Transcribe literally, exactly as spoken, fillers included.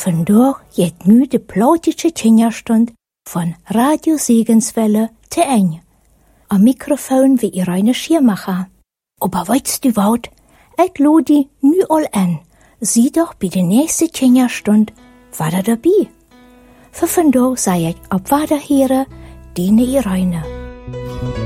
Vandaag geht nu de plautische Tingerstund von Radio Segenswelle te Eng. Am Mikrofon wie Irene Schirmacher. Aber weißt du wat? Ich ludi nu all an. Sieh doch bei der nächsten Tingerstund war da dabei. Für Vandaag sei ich ab Waderhere, Dine Irene.